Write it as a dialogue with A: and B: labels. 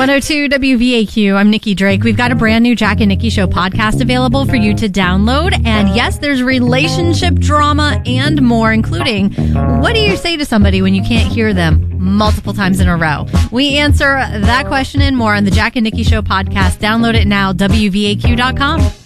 A: 102 WVAQ. I'm Nikki Drake. We've got a brand new Jack and Nikki Show podcast available for you to download. And yes, there's relationship drama and more, including what do you say to somebody when you can't hear them multiple times in a row? We answer that question and more on the Jack and Nikki Show podcast. Download it now, WVAQ.com.